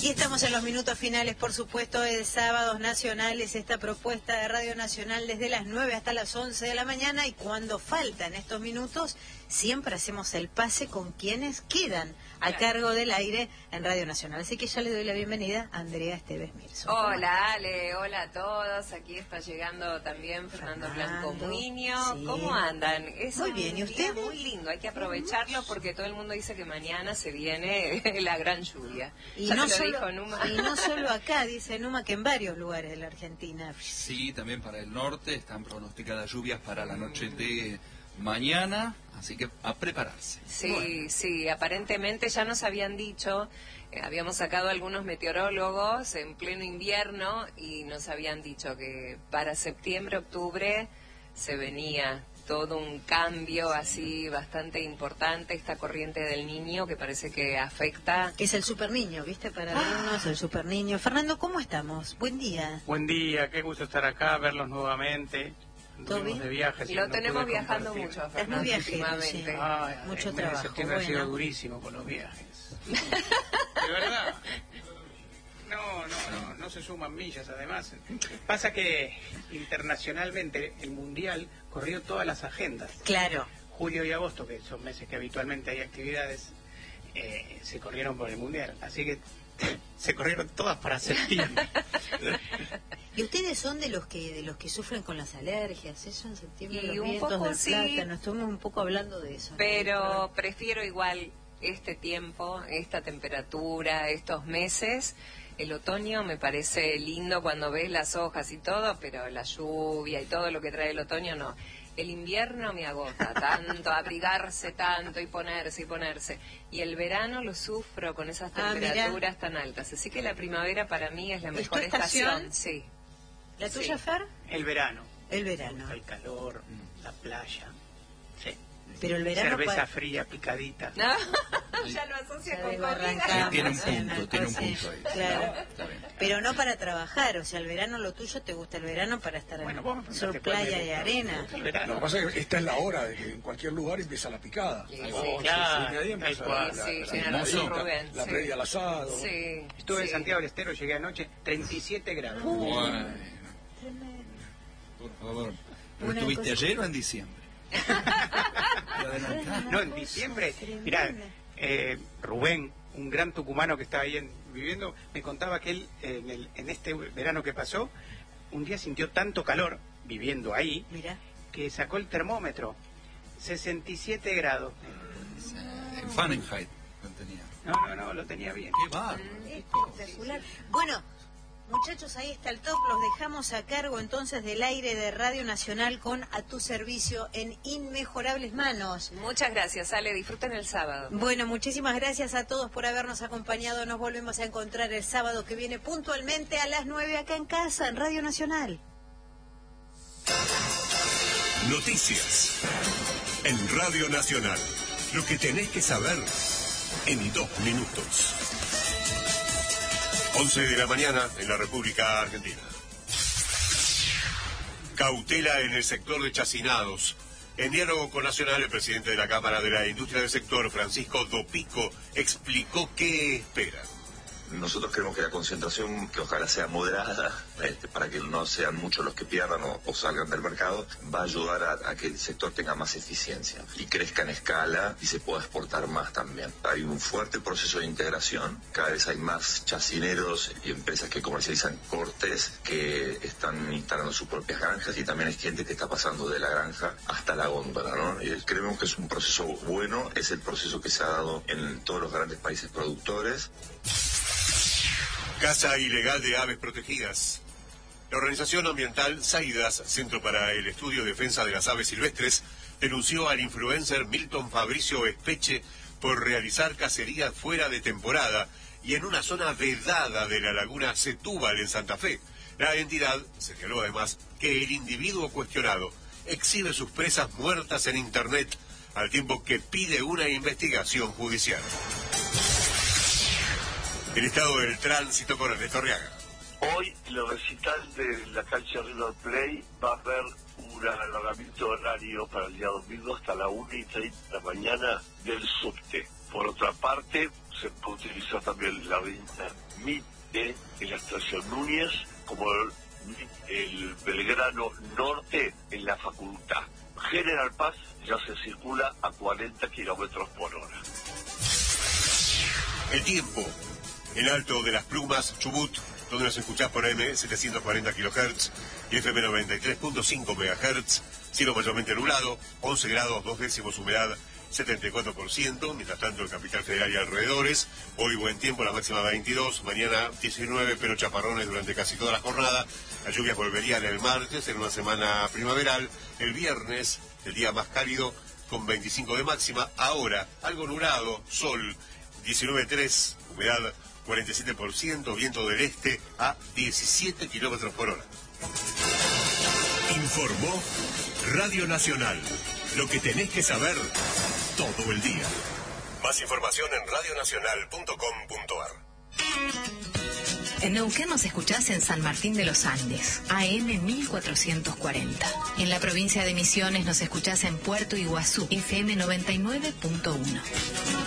Y estamos en los minutos finales, por supuesto, de Sábados Nacionales, esta propuesta de Radio Nacional desde las 9 hasta las 11 de la mañana, y cuando faltan estos minutos, siempre hacemos el pase con quienes quedan a cargo del aire en Radio Nacional. Así que ya le doy la bienvenida a Andrea Esteves Mirso. Hola Ale, hola a todos. Aquí está llegando también Fernando Blanco Muño. Sí. ¿Cómo andan? Es muy bien, ¿y usted? Muy lindo, hay que aprovecharlo porque todo el mundo dice que mañana se viene la gran lluvia. Y no solo acá, dice Numa, que en varios lugares de la Argentina. Sí, también para el norte están pronosticadas lluvias para la noche de mañana, así que a prepararse. Sí, bueno. Sí, aparentemente ya nos habían dicho, habíamos sacado algunos meteorólogos en pleno invierno y nos habían dicho que para septiembre, octubre se venía todo un cambio así bastante importante, esta corriente del niño que parece que afecta. Que es el super niño, ¿viste? Para algunos el super niño. Fernando, ¿cómo estamos? Buen día. Buen día, qué gusto estar acá, verlos nuevamente. ¿Todo bien? De viaje, y lo tenemos viajando mucho, Fernando. Es muy viajero, sí. Mucho trabajo. Septiembre ha sido durísimo con los viajes. De verdad. No se suman millas, además. Pasa que internacionalmente el Mundial corrió todas las agendas. Claro. Julio y agosto, que son meses que habitualmente hay actividades, se corrieron por el Mundial. Así que se corrieron todas para septiembre. ¿Y ustedes son de los que sufren con las alergias? Eso en septiembre, y los vientos del plátano, estuvimos un poco hablando de eso. Pero prefiero igual este tiempo, esta temperatura, estos meses. El otoño me parece lindo cuando ves las hojas y todo, pero la lluvia y todo lo que trae el otoño no. El invierno me agota tanto, abrigarse tanto y ponerse. Y el verano lo sufro con esas temperaturas tan altas. Así que la primavera para mí es la mejor estación. Sí. ¿La tuya, Fer? El verano. El verano. El calor, la playa. Sí. Pero el verano... Cerveza fría, picadita. No, ya lo asocia con comida. Tiene un punto ahí. Claro. Pero no para trabajar, o sea, el verano lo tuyo, ¿te gusta el verano para estar en sur, playa y arena? Lo que pasa es que esta es la hora de que en cualquier lugar empieza la picada. La previa al asado. Sí. Estuve en Santiago del Estero, llegué anoche, 37 grados. Por favor. ¿Estuviste ayer o en diciembre? No, en diciembre. Mirá, Rubén, un gran tucumano que estaba ahí viviendo, me contaba que él en este verano que pasó, un día sintió tanto calor, viviendo ahí, que sacó el termómetro, 67 grados. En Fahrenheit lo tenía. No, lo tenía bien. Qué bárbaro. Espectacular. Bueno, muchachos, ahí está el top. Los dejamos a cargo entonces del aire de Radio Nacional con A Tu Servicio en inmejorables manos. Muchas gracias, Ale. Disfruten el sábado. Bueno, muchísimas gracias a todos por habernos acompañado. Nos volvemos a encontrar el sábado que viene puntualmente a las 9 acá en casa, en Radio Nacional. Noticias en Radio Nacional. Lo que tenés que saber en 2 minutos. 11 de la mañana en la República Argentina. Cautela en el sector de chacinados. En diálogo con Nacional, el presidente de la Cámara de la Industria del Sector, Francisco Dopico, explicó qué espera. Nosotros creemos que la concentración, que ojalá sea moderada, para que no sean muchos los que pierdan o salgan del mercado, va a ayudar a que el sector tenga más eficiencia y crezca en escala y se pueda exportar más también. Hay un fuerte proceso de integración, cada vez hay más chacineros y empresas que comercializan cortes que están instalando sus propias granjas y también hay gente que está pasando de la granja hasta la góndola, ¿no? Y creemos que es un proceso bueno, es el proceso que se ha dado en todos los grandes países productores. Caza ilegal de aves protegidas. La organización ambiental Saidas, Centro para el Estudio y Defensa de las Aves Silvestres, denunció al influencer Milton Fabricio Espeche por realizar cacería fuera de temporada y en una zona vedada de la laguna Setúbal en Santa Fe. La entidad señaló además que el individuo cuestionado exhibe sus presas muertas en Internet, al tiempo que pide una investigación judicial. El estado del tránsito con Ernesto Arriaga. Hoy, el recital de la cancha River Plate va a haber un alargamiento horario para el día domingo hasta la 1:30 de la mañana del subte. Por otra parte, se puede utilizar también la avenida Mitre en la estación Núñez, como el Belgrano Norte en la Facultad. General Paz ya se circula a 40 kilómetros por hora. El tiempo. En Alto de las Plumas, Chubut, donde nos escuchás por AM 740 kHz y FM 93.5 MHz. Cielo mayormente nublado, 11 grados, 2 décimos, humedad 74%. Mientras tanto, en Capital Federal y alrededores. Hoy buen tiempo, la máxima 22. Mañana 19, pero chaparrones durante casi toda la jornada. Las lluvias volverían el martes, en una semana primaveral. El viernes, el día más cálido, con 25 de máxima. Ahora, algo nublado, sol, 19,3, humedad 47%, viento del este a 17 kilómetros por hora. Informó Radio Nacional. Lo que tenés que saber todo el día. Más información en radionacional.com.ar. En Neuquén nos escuchás en San Martín de los Andes, AM 1440. En la provincia de Misiones nos escuchás en Puerto Iguazú, FM 99.1.